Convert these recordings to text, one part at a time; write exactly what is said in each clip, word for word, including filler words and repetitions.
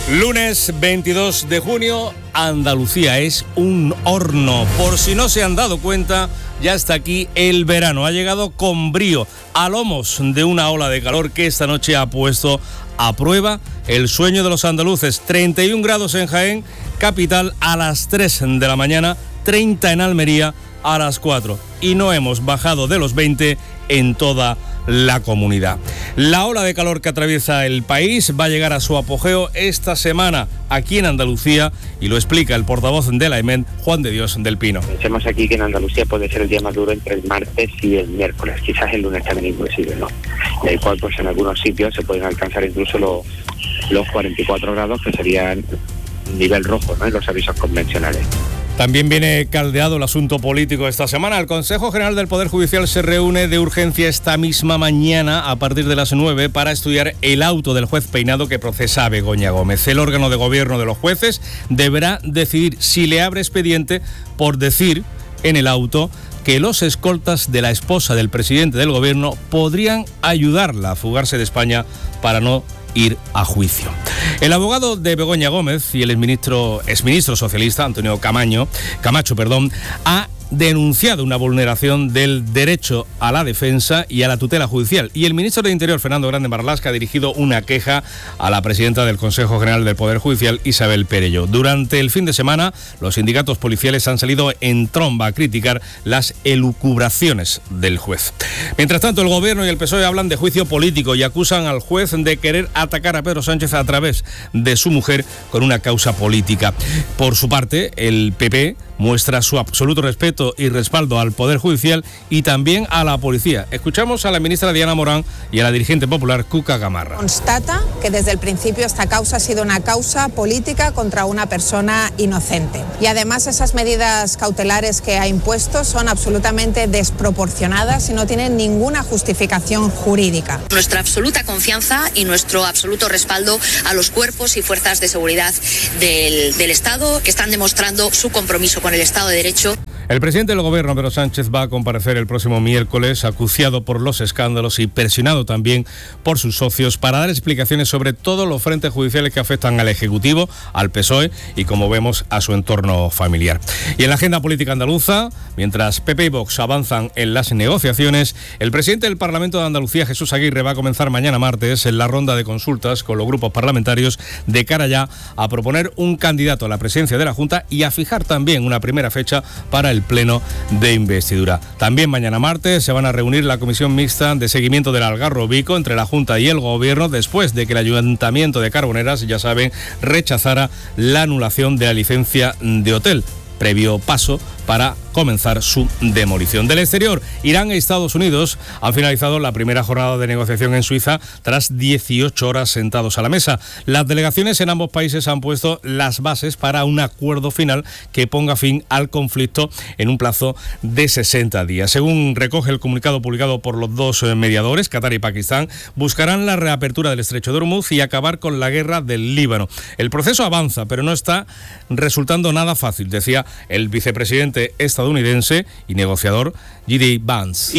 Lunes veintidós de junio, Andalucía es un horno. Por si no se han dado cuenta, ya está aquí el verano. Ha llegado con brío, a lomos de una ola de calor que esta noche ha puesto a prueba el sueño de los andaluces. treinta y un grados en Jaén, capital, a las tres de la mañana, treinta en Almería a las cuatro. Y no hemos bajado de los veinte en toda la comunidad. La ola de calor que atraviesa el país va a llegar a su apogeo esta semana aquí en Andalucía, y lo explica el portavoz de la E M E N, Juan de Dios del Pino. Pensemos aquí que en Andalucía puede ser el día más duro entre el martes y el miércoles, quizás el lunes también imposible, ¿no? De ahí cual, pues en algunos sitios se pueden alcanzar incluso los, los cuarenta y cuatro grados, que serían nivel rojo, ¿no?, en los avisos convencionales. También viene caldeado el asunto político esta semana. El Consejo General del Poder Judicial se reúne de urgencia esta misma mañana a partir de las nueve para estudiar el auto del juez Peinado que procesa a Begoña Gómez. El órgano de gobierno de los jueces deberá decidir si le abre expediente por decir en el auto que los escoltas de la esposa del presidente del gobierno podrían ayudarla a fugarse de España para no ir a juicio. El abogado de Begoña Gómez y el exministro, exministro socialista Antonio Camaño, Camacho, perdón, ha denunciado una vulneración del derecho a la defensa y a la tutela judicial. Y el ministro de Interior, Fernando Grande Marlaska, ha dirigido una queja a la presidenta del Consejo General del Poder Judicial, Isabel Perello. Durante el fin de semana, los sindicatos policiales han salido en tromba a criticar las elucubraciones del juez. Mientras tanto, el Gobierno y el P S O E hablan de juicio político y acusan al juez de querer atacar a Pedro Sánchez a través de su mujer con una causa política. Por su parte, el P P muestra su absoluto respeto y respaldo al Poder Judicial y también a la policía. Escuchamos a la ministra Diana Morán y a la dirigente popular Cuca Gamarra. Constata que desde el principio esta causa ha sido una causa política contra una persona inocente. Y además esas medidas cautelares que ha impuesto son absolutamente desproporcionadas y no tienen ninguna justificación jurídica. Nuestra absoluta confianza y nuestro absoluto respaldo a los cuerpos y fuerzas de seguridad del, del Estado, que están demostrando su compromiso con el Estado de Derecho. El presidente del Gobierno, Pedro Sánchez, va a comparecer el próximo miércoles, acuciado por los escándalos y presionado también por sus socios para dar explicaciones sobre todos los frentes judiciales que afectan al Ejecutivo, al P S O E y, como vemos, a su entorno familiar. Y en la agenda política andaluza, mientras P P y Vox avanzan en las negociaciones, el presidente del Parlamento de Andalucía, Jesús Aguirre, va a comenzar mañana martes en la ronda de consultas con los grupos parlamentarios de cara ya a proponer un candidato a la presidencia de la Junta y a fijar también una primera fecha para el el pleno de investidura. También mañana martes se van a reunir la comisión mixta de seguimiento del Algarrobico entre la Junta y el Gobierno después de que el Ayuntamiento de Carboneras, ya saben, rechazara la anulación de la licencia de hotel, previo paso para comenzar su demolición. Del exterior, Irán y Estados Unidos han finalizado la primera jornada de negociación en Suiza tras dieciocho horas sentados a la mesa. Las delegaciones en ambos países han puesto las bases para un acuerdo final que ponga fin al conflicto en un plazo de sesenta días. Según recoge el comunicado publicado por los dos mediadores, Qatar y Pakistán, buscarán la reapertura del estrecho de Hormuz y acabar con la guerra del Líbano. El proceso avanza, pero no está resultando nada fácil, decía el vicepresidente estadounidense y negociador J D Vance.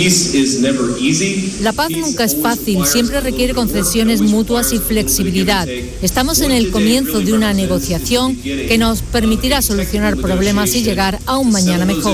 La paz nunca es fácil, siempre requiere concesiones mutuas y flexibilidad. Estamos en el comienzo de una negociación que nos permitirá solucionar problemas y llegar a un mañana mejor.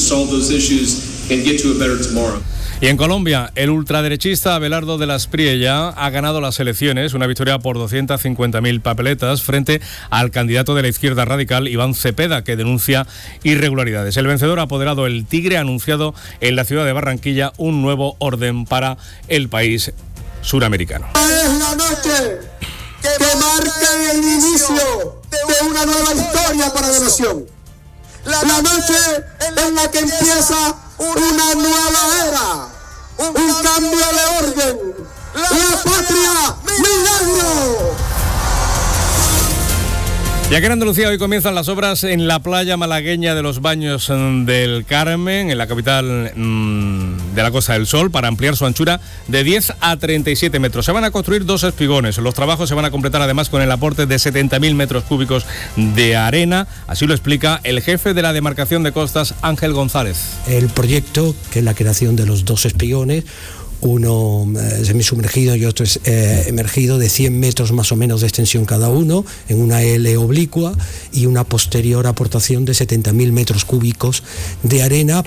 Y en Colombia, el ultraderechista Abelardo de la Espriella ha ganado las elecciones, una victoria por doscientas cincuenta mil papeletas frente al candidato de la izquierda radical, Iván Cepeda, que denuncia irregularidades. El vencedor ha apoderado el Tigre, ha anunciado en la ciudad de Barranquilla un nuevo orden para el país suramericano. Es la noche que marca el inicio de una nueva historia para la nación. La noche en la que empieza una nueva era, un cambio de orden, la patria, milagro. Ya que en Andalucía hoy comienzan las obras en la playa malagueña de los Baños del Carmen, en la capital mmm, de la Costa del Sol, para ampliar su anchura de diez a treinta y siete metros. Se van a construir dos espigones. Los trabajos se van a completar además con el aporte de setenta mil metros cúbicos de arena. Así lo explica el jefe de la demarcación de costas, Ángel González. El proyecto, que es la creación de los dos espigones, uno eh, semisumergido y otro eh, emergido, de cien metros más o menos de extensión cada uno, en una L oblicua, y una posterior aportación de setenta mil metros cúbicos de arena.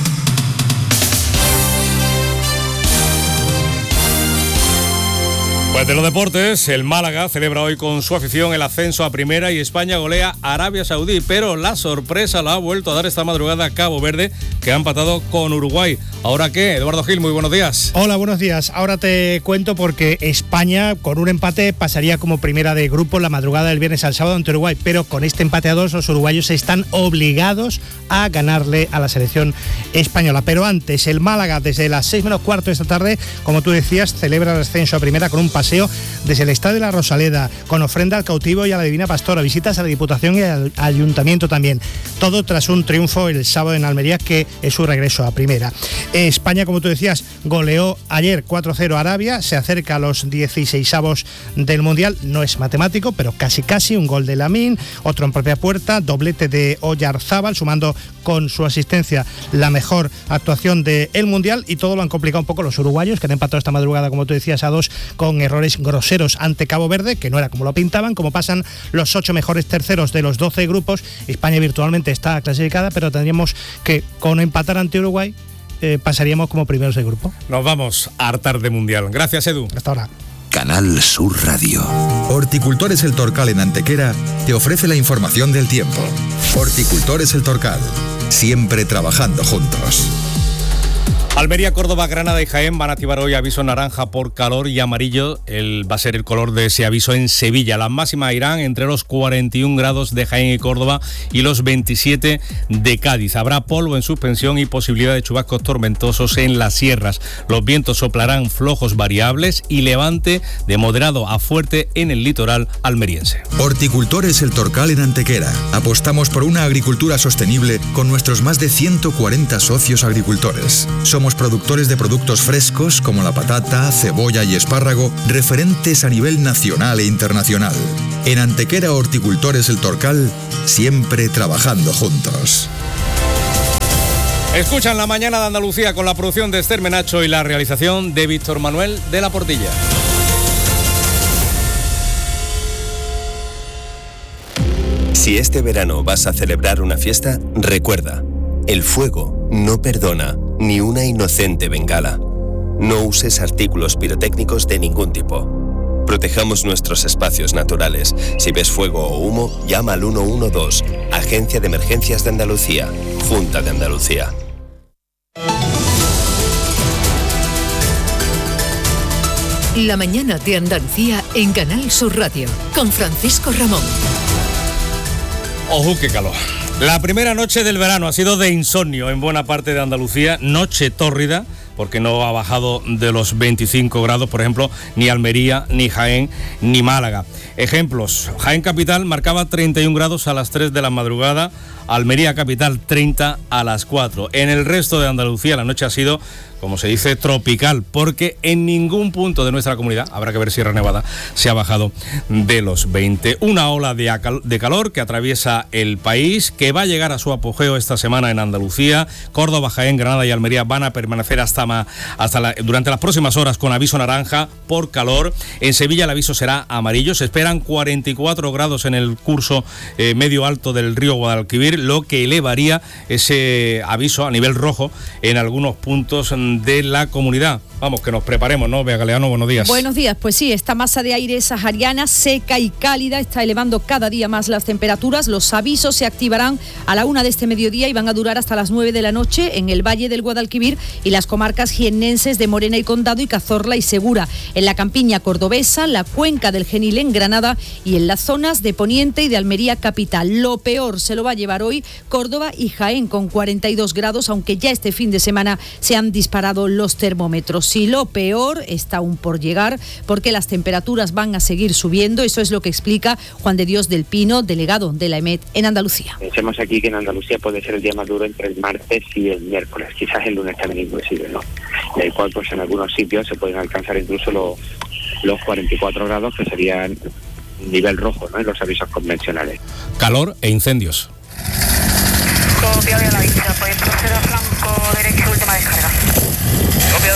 Pues de los deportes, el Málaga celebra hoy con su afición el ascenso a primera y España golea a Arabia Saudí, pero la sorpresa la ha vuelto a dar esta madrugada Cabo Verde, que ha empatado con Uruguay. ¿Ahora qué? Eduardo Gil, muy buenos días. Hola, buenos días. Ahora te cuento porque España con un empate pasaría como primera de grupo la madrugada del viernes al sábado ante Uruguay, pero con este empate a dos los uruguayos están obligados a ganarle a la selección española. Pero antes, el Málaga desde las seis menos cuarto de esta tarde, como tú decías, celebra el ascenso a primera con un paseo desde el Estadio de la Rosaleda, con ofrenda al cautivo y a la Divina Pastora, visitas a la Diputación y al Ayuntamiento también. Todo tras un triunfo el sábado en Almería, que es su regreso a primera. España, como tú decías, goleó ayer cuatro cero a Arabia, se acerca a los dieciseisavos del Mundial, no es matemático, pero casi casi, un gol de Lamine, otro en propia puerta, doblete de Oyarzábal, sumando con su asistencia la mejor actuación del Mundial, y todo lo han complicado un poco los uruguayos, que han empatado esta madrugada, como tú decías, a dos, con errores groseros ante Cabo Verde, que no era como lo pintaban. Como pasan los ocho mejores terceros de los doce grupos, España virtualmente está clasificada, pero tendríamos que, con empatar ante Uruguay, Eh, pasaríamos como primeros de grupo. Nos vamos a hartar de Mundial. Gracias, Edu. Hasta ahora. Canal Sur Radio. Horticultores El Torcal en Antequera te ofrece la información del tiempo. Horticultores El Torcal, siempre trabajando juntos. Almería, Córdoba, Granada y Jaén van a activar hoy aviso naranja por calor, y amarillo el, va a ser el color de ese aviso en Sevilla. Las máximas irán entre los cuarenta y un grados de Jaén y Córdoba y los veintisiete de Cádiz. Habrá polvo en suspensión y posibilidad de chubascos tormentosos en las sierras. Los vientos soplarán flojos variables y levante de moderado a fuerte en el litoral almeriense. Horticultores El Torcal en Antequera. Apostamos por una agricultura sostenible con nuestros más de ciento cuarenta socios agricultores. Somos productores de productos frescos como la patata, cebolla y espárrago, referentes a nivel nacional e internacional. En Antequera, Horticultores El Torcal, siempre trabajando juntos. Escuchan La Mañana de Andalucía con la producción de Esther Menacho y la realización de Víctor Manuel de la Portilla. Si este verano vas a celebrar una fiesta, recuerda, el fuego no perdona ni una inocente bengala. No uses artículos pirotécnicos de ningún tipo. Protejamos nuestros espacios naturales. Si ves fuego o humo, llama al uno uno dos, Agencia de Emergencias de Andalucía, Junta de Andalucía. La Mañana de Andalucía en Canal Sur Radio, con Francisco Ramón. Ojo, qué calor. La primera noche del verano ha sido de insomnio en buena parte de Andalucía, noche tórrida, porque no ha bajado de los veinticinco grados, por ejemplo, ni Almería, ni Jaén, ni Málaga. Ejemplos: Jaén Capital marcaba treinta y un grados a las tres de la madrugada, Almería Capital treinta a las cuatro. En el resto de Andalucía la noche ha sido, como se dice, tropical, porque en ningún punto de nuestra comunidad, habrá que ver Sierra Nevada, se ha bajado de los veinte. Una ola de, acal- de calor que atraviesa el país, que va a llegar a su apogeo esta semana en Andalucía. Córdoba, Jaén, Granada y Almería van a permanecer hasta, ma- hasta la, durante las próximas horas con aviso naranja por calor. En Sevilla el aviso será amarillo. Se esperan cuarenta y cuatro grados en el curso eh, medio alto del río Guadalquivir, lo que elevaría ese aviso a nivel rojo en algunos puntos de la comunidad. Vamos, que nos preparemos, ¿no? Bea Galeano, buenos días. Buenos días, pues sí, esta masa de aire sahariana seca y cálida está elevando cada día más las temperaturas. Los avisos se activarán a la una de este mediodía y van a durar hasta las nueve de la noche en el Valle del Guadalquivir y las comarcas jiennenses de Morena y Condado y Cazorla y Segura, en la campiña cordobesa, la cuenca del Genil en Granada y en las zonas de Poniente y de Almería capital. Lo peor se lo va a llevar hoy Córdoba y Jaén con cuarenta y dos grados, aunque ya este fin de semana se han disparado los termómetros. Sí, lo peor está aún por llegar, porque las temperaturas van a seguir subiendo. Eso es lo que explica Juan de Dios del Pino, delegado de la E M E T en Andalucía. Pensemos aquí que en Andalucía puede ser el día más duro entre el martes y el miércoles, quizás el lunes también inclusive, ¿no? Del cual pues en algunos sitios se pueden alcanzar incluso los, los cuarenta y cuatro grados, que serían nivel rojo, ¿no?, en los avisos convencionales. Calor e incendios. Copia de la vista, pues proceda Flanco derecha, última descarga. Copiado.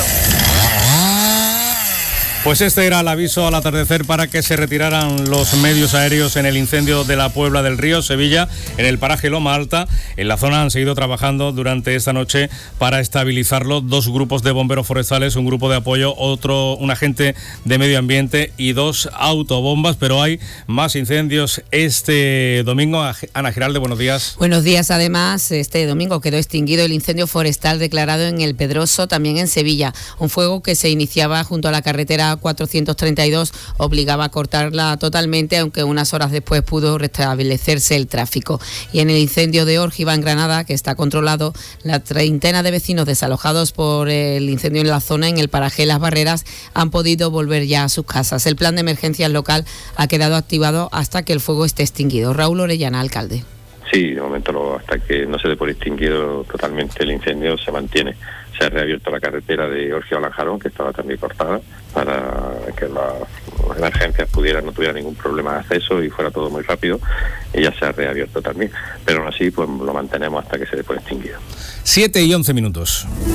Pues este era el aviso al atardecer para que se retiraran los medios aéreos en el incendio de la Puebla del Río, Sevilla, en el paraje Loma Alta. En la zona han seguido trabajando durante esta noche para estabilizarlo dos grupos de bomberos forestales, un grupo de apoyo, otro, un agente de medio ambiente y dos autobombas, pero hay más incendios este domingo. Ana Giralde, buenos días. Buenos días. Además, este domingo quedó extinguido el incendio forestal declarado en El Pedroso, también en Sevilla. Un fuego que se iniciaba junto a la carretera cuatrocientos treinta y dos obligaba a cortarla totalmente, aunque unas horas después pudo restablecerse el tráfico. Y en el incendio de Órgiva, en Granada, que está controlado, la treintena de vecinos desalojados por el incendio en la zona, en el paraje Las Barreras, han podido volver ya a sus casas. El plan de emergencias local ha quedado activado hasta que el fuego esté extinguido. Raúl Orellana, alcalde. Sí, de momento lo, hasta que no se dé por extinguido totalmente el incendio se mantiene. Se ha reabierto la carretera de Órgiva a Lanjarón, que estaba también cortada, para que las emergencias pudieran, no tuvieran ningún problema de acceso y fuera todo muy rápido, y ya se ha reabierto también. Pero aún así, pues lo mantenemos hasta que se dé por extinguido. siete y once minutos.